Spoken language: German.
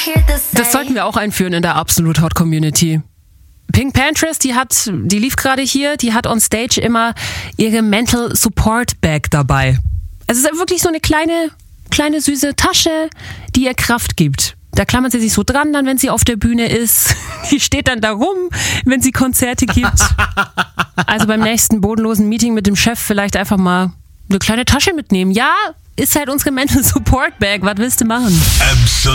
Das sollten wir auch einführen in der Absolut Hot Community. Pink Pantress, die lief gerade hier, die hat on stage immer ihre Mental Support Bag dabei. Also es ist wirklich so eine kleine süße Tasche, die ihr Kraft gibt. Da klammert sie sich so dran, dann wenn sie auf der Bühne ist. Die steht dann da rum, wenn sie Konzerte gibt. Also beim nächsten bodenlosen Meeting mit dem Chef vielleicht einfach mal eine kleine Tasche mitnehmen. Ja, ist halt unsere Mental Support Bag. Was willst du machen?